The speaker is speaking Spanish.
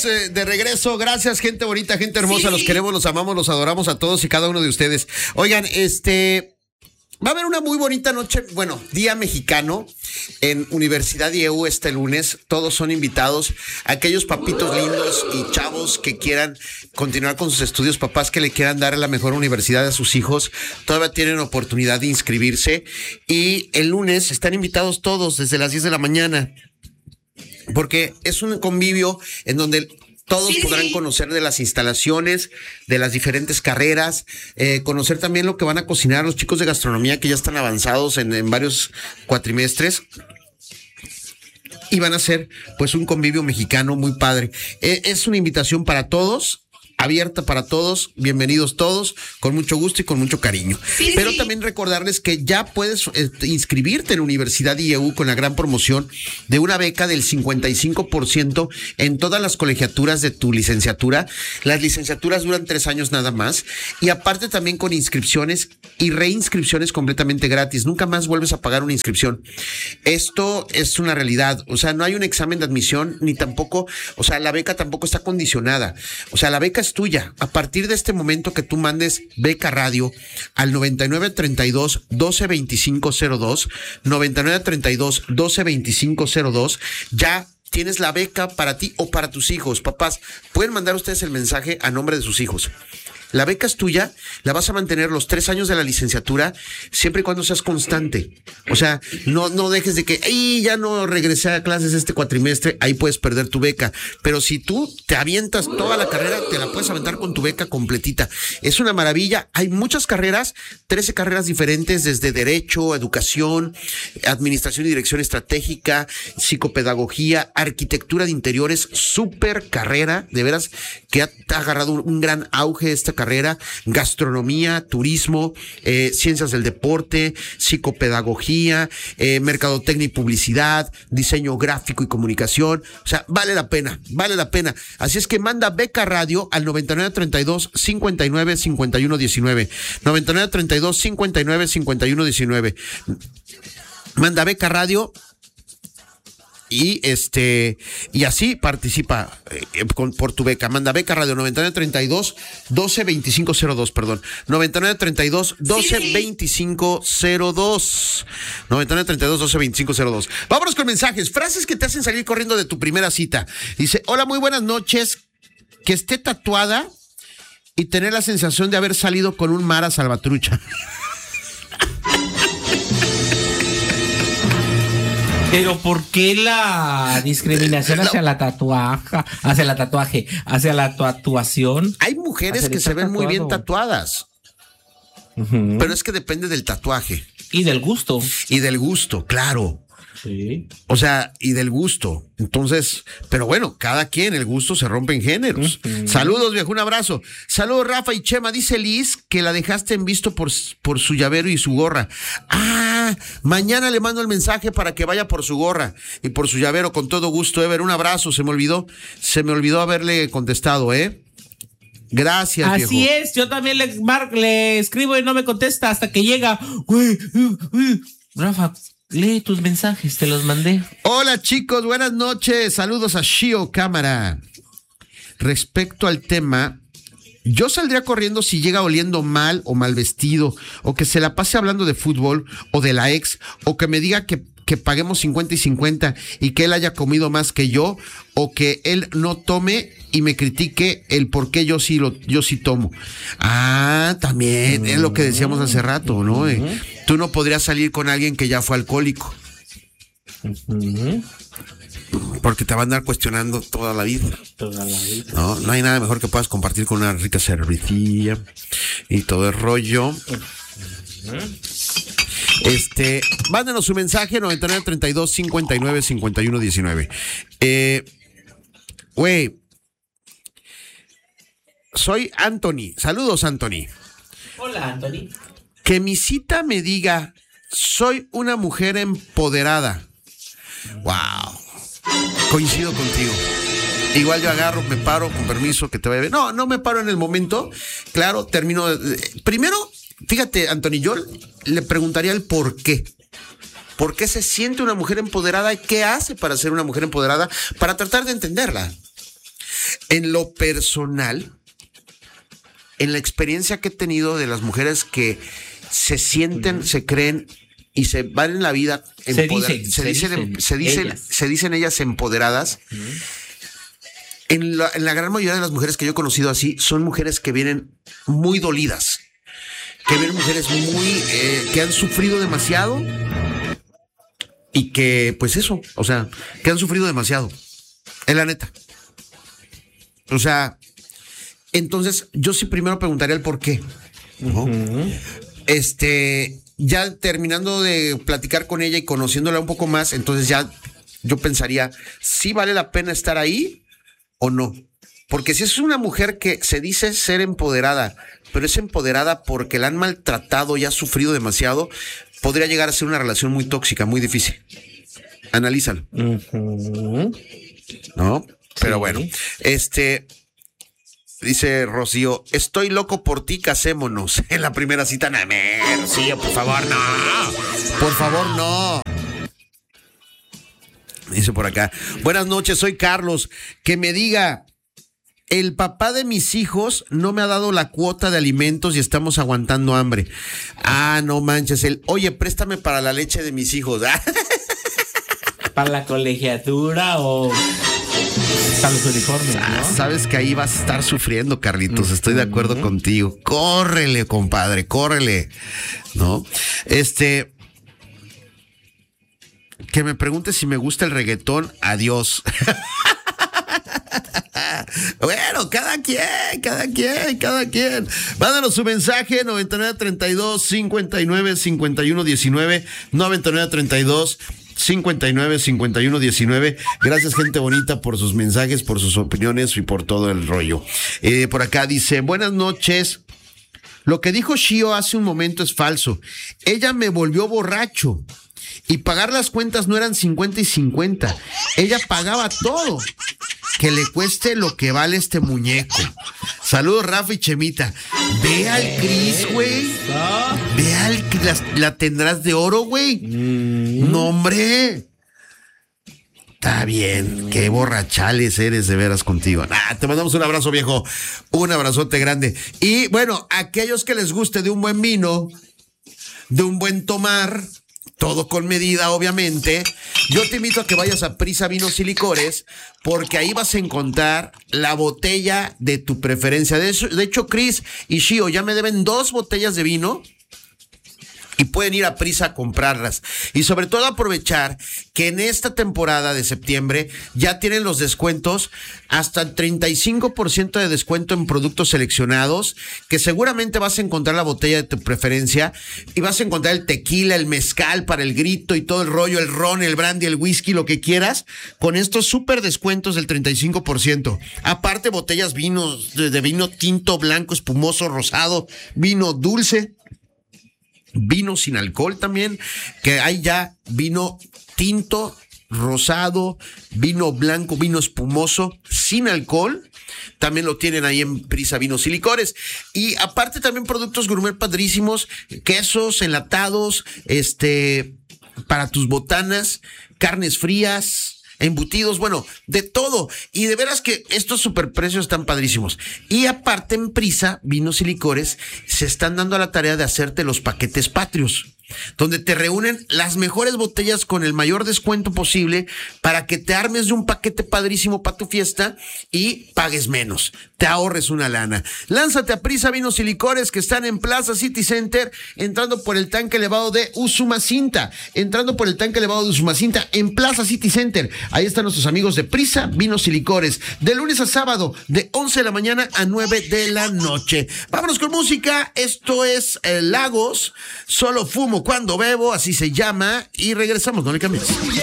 de regreso. Gracias, gente bonita, gente hermosa. Sí. Los queremos, los amamos, los adoramos a todos y cada uno de ustedes. Oigan, va a haber una muy bonita noche, bueno, Día Mexicano en Universidad IEU este lunes. Todos son invitados. Aquellos papitos lindos y chavos que quieran continuar con sus estudios, papás que le quieran dar la mejor universidad a sus hijos, todavía tienen oportunidad de inscribirse. Y el lunes están invitados todos desde las 10 de la mañana, porque es un convivio en donde todos podrán conocer de las instalaciones, de las diferentes carreras, conocer también lo que van a cocinar los chicos de gastronomía que ya están avanzados en varios cuatrimestres. Y van a hacer pues un convivio mexicano muy padre. Es una invitación para todos, abierta para todos, bienvenidos todos, con mucho gusto y con mucho cariño. Sí, pero sí, también recordarles que ya puedes inscribirte en Universidad IEU con la gran promoción de una beca del 55% en todas las colegiaturas de tu licenciatura. Las licenciaturas duran 3 años nada más, y aparte también con inscripciones y reinscripciones completamente gratis. Nunca más vuelves a pagar una inscripción. Esto es una realidad. O sea, no hay un examen de admisión, ni tampoco, o sea, la beca tampoco está condicionada. O sea, la beca es tuya. A partir de este momento que tú mandes beca radio al 9932-122502, 9932-122502, ya tienes la beca para ti o para tus hijos. Papás, pueden mandar ustedes el mensaje a nombre de sus hijos. La beca es tuya, la vas a mantener los 3 años de la licenciatura, siempre y cuando seas constante. O sea, no dejes de que, ya no regresé a clases este cuatrimestre, ahí puedes perder tu beca. Pero si tú te avientas toda la carrera, te la puedes aventar con tu beca completita. Es una maravilla. Hay muchas carreras, 13 carreras diferentes, desde Derecho, Educación, Administración y Dirección Estratégica, Psicopedagogía, Arquitectura de Interiores, súper carrera, de veras, que ha agarrado un gran auge esta carrera, gastronomía, turismo, ciencias del deporte, psicopedagogía, mercadotecnia y publicidad, diseño gráfico y comunicación. O sea, vale la pena. Así es que manda beca radio al 9932-595119. 9932-595119. Manda beca radio. Y así participa por tu beca. Manda beca radio 9932-122502, perdón. 9932-122502. 9932-122502. Vámonos con mensajes, frases que te hacen salir corriendo de tu primera cita. Dice: hola, muy buenas noches. Que esté tatuada y tener la sensación de haber salido con un Mara Salvatrucha. Pero ¿por qué la discriminación hacia la tatuación? Hay mujeres que se ven muy bien tatuadas. Uh-huh. Pero es que depende del tatuaje. Y del gusto. Y del gusto, claro. Sí. O sea, y del gusto. Entonces, pero bueno, cada quien, el gusto se rompe en géneros. Uh-huh. Saludos, viejo, un abrazo. Saludos, Rafa y Chema. Dice Liz que la dejaste en visto por su llavero y su gorra. Mañana le mando el mensaje para que vaya por su gorra y por su llavero, con todo gusto. Ever, un abrazo. Se me olvidó haberle contestado, Gracias, así viejo. Así es, yo también le escribo y no me contesta hasta que llega. Rafa, lee tus mensajes, te los mandé. Hola, chicos, buenas noches. Saludos a Shio Cámara. Respecto al tema, yo saldría corriendo si llega oliendo mal o mal vestido, o que se la pase hablando de fútbol o de la ex, o que me diga que paguemos 50 y 50 y que él haya comido más que yo, o que él no tome y me critique el por qué yo sí tomo. También es lo que decíamos hace rato, ¿no? Tú no podrías salir con alguien que ya fue alcohólico. Porque te va a andar cuestionando toda la vida. No hay nada mejor que puedas compartir con una rica cervecilla y todo el rollo. Mándenos su mensaje 9932-595119. Soy Anthony. Saludos, Anthony. Hola, Anthony. Que mi cita me diga: soy una mujer empoderada. Wow. Coincido contigo. Igual yo agarro, me paro, con permiso, que te vaya bien. No me paro en el momento. Claro, termino. Primero, fíjate, Anthony, yo le preguntaría el por qué. ¿Por qué se siente una mujer empoderada y qué hace para ser una mujer empoderada? Para tratar de entenderla. En lo personal, en la experiencia que he tenido de las mujeres que se sienten, se creen y se van en la vida, se dicen ellas empoderadas. En la gran mayoría de las mujeres que yo he conocido así, son mujeres que vienen muy dolidas, que vienen mujeres muy, que han sufrido demasiado y que, pues eso, o sea, que han sufrido demasiado. Es la neta. O sea, entonces yo sí primero preguntaría el por qué, ¿no? Ya terminando de platicar con ella y conociéndola un poco más, entonces ya yo pensaría, ¿sí vale la pena estar ahí o no? Porque si es una mujer que se dice ser empoderada, pero es empoderada porque la han maltratado y ha sufrido demasiado, podría llegar a ser una relación muy tóxica, muy difícil. Analízalo. ¿No? Pero bueno, dice Rocío, estoy loco por ti, casémonos. En la primera cita, no, Rocío, por favor, no. Por favor, no. Dice por acá, buenas noches, soy Carlos. Que me diga, el papá de mis hijos no me ha dado la cuota de alimentos y estamos aguantando hambre. Ah, no manches, oye, préstame para la leche de mis hijos. Para la colegiatura o para los uniformes, ¿no? Sabes que ahí vas a estar sufriendo, Carlitos. Estoy de acuerdo contigo. Córrele, compadre, córrele. ¿No? Que me pregunte si me gusta el reggaetón. Adiós. Bueno, cada quien. Mándanos su mensaje 9932-595119, 9932-595119. Gracias, gente bonita, por sus mensajes, por sus opiniones y por todo el rollo. Por acá dice, buenas noches. Lo que dijo Shio hace un momento es falso. Ella me volvió borracho y pagar las cuentas no eran 50 y 50. Ella pagaba todo. Que le cueste lo que vale este muñeco. Saludos, Rafa y Chemita. Ve al Cris, güey. Ve al la tendrás de oro, güey. No, hombre. Está bien. Qué borrachales eres de veras contigo. Te mandamos un abrazo, viejo. Un abrazote grande. Y bueno, aquellos que les guste de un buen vino, de un buen tomar, todo con medida, obviamente, yo te invito a que vayas a Prisa Vinos y Licores, porque ahí vas a encontrar la botella de tu preferencia. De hecho, Chris y Shio ya me deben 2 botellas de vino y pueden ir a Prisa a comprarlas. Y sobre todo aprovechar que en esta temporada de septiembre ya tienen los descuentos, hasta el 35% de descuento en productos seleccionados, que seguramente vas a encontrar la botella de tu preferencia y vas a encontrar el tequila, el mezcal para el grito y todo el rollo, el ron, el brandy, el whisky, lo que quieras, con estos súper descuentos del 35%. Aparte, botellas de vino tinto, blanco, espumoso, rosado, vino dulce, vino sin alcohol también, que hay ya vino tinto, rosado, vino blanco, vino espumoso, sin alcohol. También lo tienen ahí en Prisa Vinos y Licores. Y aparte también productos gourmet padrísimos, quesos enlatados, para tus botanas, carnes frías, embutidos, bueno, de todo. Y de veras que estos superprecios están padrísimos. Y aparte en Prisa Vinos y Licores se están dando a la tarea de hacerte los paquetes patrios, donde te reúnen las mejores botellas con el mayor descuento posible para que te armes de un paquete padrísimo para tu fiesta y pagues menos, te ahorres una lana. Lánzate a Prisa Vinos y Licores, que están en Plaza City Center, entrando por el tanque elevado de Usumacinta, en Plaza City Center. Ahí están nuestros amigos de Prisa Vinos y Licores, de lunes a sábado, de 11 de la mañana a 9 de la noche. Vámonos con música. Esto es Lagos, Solo Fumo Cuando Bebo, así se llama, y regresamos, no le cambies.